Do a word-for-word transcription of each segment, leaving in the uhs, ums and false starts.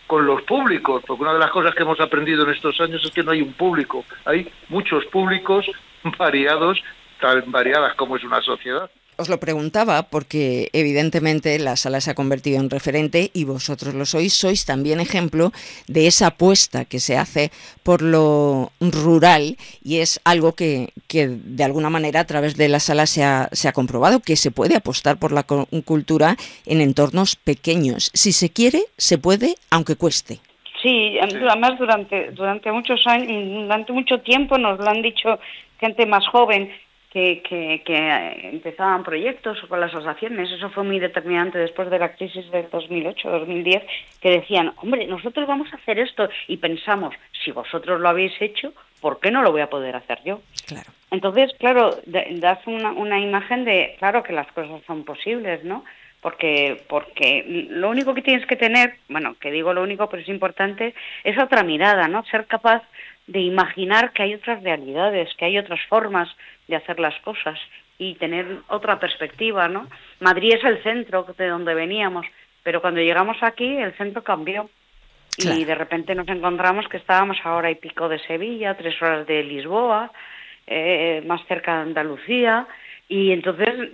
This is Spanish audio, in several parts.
con los públicos, porque una de las cosas que hemos aprendido en estos años es que no hay un público, hay muchos públicos variados, tan variadas como es una sociedad. Os lo preguntaba porque evidentemente la sala se ha convertido en referente y vosotros lo sois, sois también ejemplo de esa apuesta que se hace por lo rural y es algo que, que de alguna manera a través de la sala se ha, se ha comprobado, que se puede apostar por la cultura en entornos pequeños. Si se quiere, se puede, aunque cueste. Sí, además durante, durante muchos años, durante mucho tiempo nos lo han dicho gente más joven, Que, que, que empezaban proyectos con las asociaciones. Eso fue muy determinante después de la crisis del dos mil ocho dos mil diez, que decían, hombre, nosotros vamos a hacer esto, y pensamos, si vosotros lo habéis hecho, ¿por qué no lo voy a poder hacer yo? Claro. Entonces, claro, das una, una imagen de, claro, que las cosas son posibles, ¿no? Porque, porque lo único que tienes que tener, bueno, que digo lo único, pero es importante, es otra mirada, ¿no? Ser capaz de imaginar que hay otras realidades, que hay otras formas de hacer las cosas y tener otra perspectiva, ¿no? Madrid es el centro de donde veníamos, pero cuando llegamos aquí el centro cambió. Claro. Y de repente nos encontramos que estábamos a hora y pico de Sevilla, tres horas de Lisboa, eh, más cerca de Andalucía, y entonces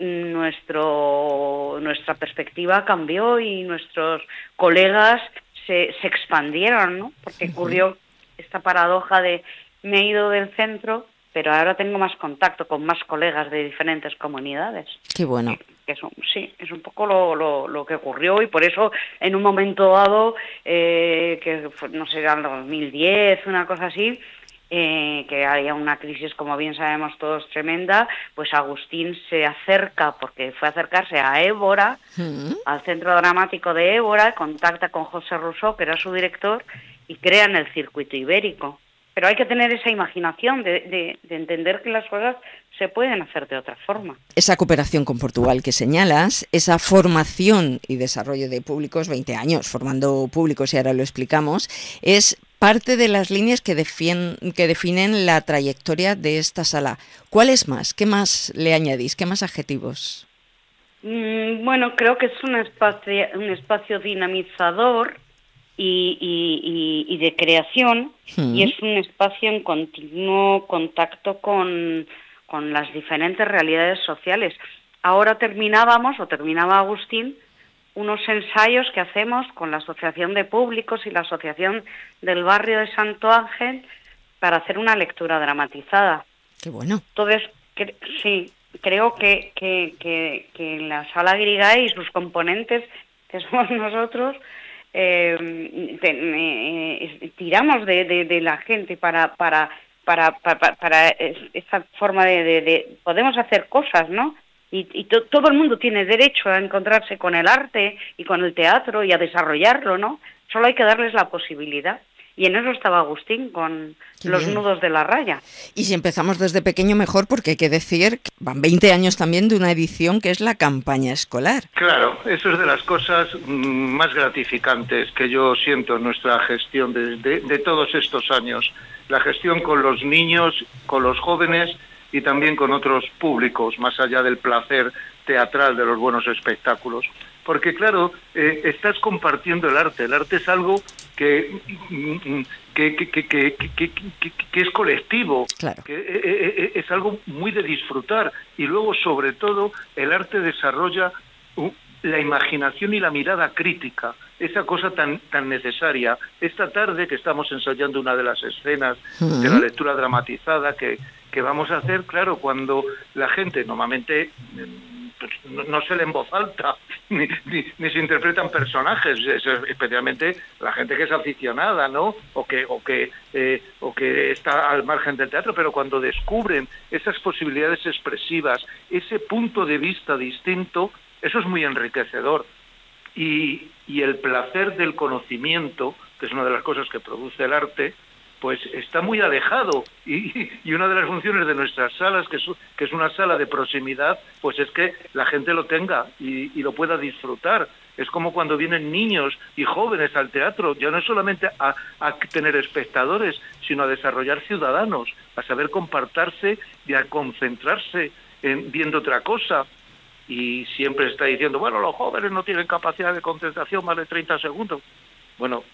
nuestro nuestra perspectiva cambió y nuestros colegas se, se expandieron, ¿no? Porque ocurrió esta paradoja de me he ido del centro, pero ahora tengo más contacto con más colegas de diferentes comunidades. Qué bueno. Que eso, sí, es un poco lo, lo, lo que ocurrió, y por eso en un momento dado, eh, que fue, no sé, en dos mil diez, una cosa así, eh, que había una crisis, como bien sabemos todos, tremenda, pues Agustín se acerca, porque fue a acercarse a Évora, ¿Mm? al Centro Dramático de Évora, contacta con José Rousseau, que era su director, y crean el circuito ibérico. Pero hay que tener esa imaginación de, de, de entender que las cosas se pueden hacer de otra forma. Esa cooperación con Portugal que señalas, esa formación y desarrollo de públicos, veinte años formando públicos y ahora lo explicamos, es parte de las líneas que, defien, que definen la trayectoria de esta sala. ¿Cuál es más? ¿Qué más le añadís? ¿Qué más adjetivos? Mm, bueno, creo que es un espacio, un espacio dinamizador Y, y, y de creación, mm. y es un espacio en continuo contacto con, con las diferentes realidades sociales. Ahora terminábamos, o terminaba Agustín, unos ensayos que hacemos con la Asociación de Públicos y la Asociación del Barrio de Santo Ángel para hacer una lectura dramatizada. ¡Qué bueno! Entonces, que, sí, creo que, que, que, que la Sala Guirigay y sus componentes, que somos nosotros, Eh, te, eh, tiramos de, de, de la gente para para para para, para esa forma de, de, de podemos hacer cosas, ¿no? Y, y to, todo el mundo tiene derecho a encontrarse con el arte y con el teatro y a desarrollarlo, ¿no? Solo hay que darles la posibilidad. Y en eso estaba Agustín, con Qué los bien. nudos de la raya. Y si empezamos desde pequeño mejor, porque hay que decir que van veinte años también de una edición que es la campaña escolar. Claro, eso es de las cosas más gratificantes que yo siento en nuestra gestión de, de, de todos estos años. La gestión con los niños, con los jóvenes y también con otros públicos, más allá del placer teatral de los buenos espectáculos. Porque claro, eh, estás compartiendo el arte. El arte es algo que que, que, que, que, que, que, que es colectivo, claro. que eh, es algo muy de disfrutar. Y luego, sobre todo, el arte desarrolla uh, la imaginación y la mirada crítica, esa cosa tan tan necesaria. Esta tarde que estamos ensayando una de las escenas uh-huh. de la lectura dramatizada que, que vamos a hacer, claro, cuando la gente normalmente... Pues no, no se lee en voz alta, ni, ni, ni se interpretan personajes, especialmente la gente que es aficionada, ¿no? O que o que eh, o que está al margen del teatro, pero cuando descubren esas posibilidades expresivas, ese punto de vista distinto, eso es muy enriquecedor. Y, y el placer del conocimiento, que es una de las cosas que produce el arte, pues está muy alejado, y, y una de las funciones de nuestras salas, que es, que es una sala de proximidad, pues es que la gente lo tenga y, y lo pueda disfrutar. Es como cuando vienen niños y jóvenes al teatro, ya no es solamente a, a tener espectadores, sino a desarrollar ciudadanos, a saber compartirse y a concentrarse en viendo otra cosa. Y siempre está diciendo, bueno, los jóvenes no tienen capacidad de concentración más de treinta segundos. Bueno,